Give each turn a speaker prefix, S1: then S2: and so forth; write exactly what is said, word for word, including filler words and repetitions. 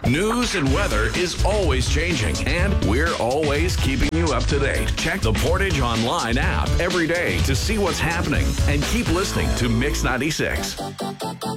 S1: News and weather is always changing, and we're always keeping you up to date. Check the Portage Online app every day to see what's happening, and keep listening to Mix ninety-six.